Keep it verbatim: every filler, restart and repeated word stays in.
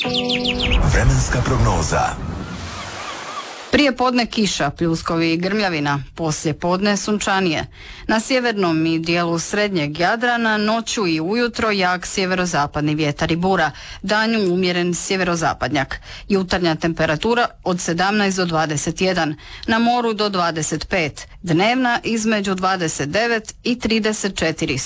Vremenska prognoza. Prije podne kiša, pljuskovi i grmljavina, poslije podne sunčanije. Na sjevernom i dijelu srednjeg Jadrana noću i ujutro jak sjeverozapadni vjetar i bura, danju umjeren sjeverozapadnjak. Jutarnja temperatura od sedamnaest do dvadeset jedan, na moru do dvadeset pet, dnevna između dvadeset devet i trideset četiri